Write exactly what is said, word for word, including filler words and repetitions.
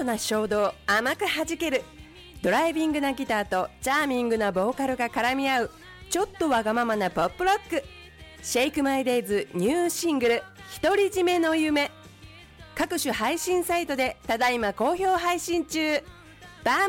トな衝動甘く弾ける、ドライビングなギターとチャーミングなボーカルが絡み合うちょっとわがままなポップロック。シェイクマイデイズニューシングル独り占めの夢、各種配信サイトでただいま好評配信中。バー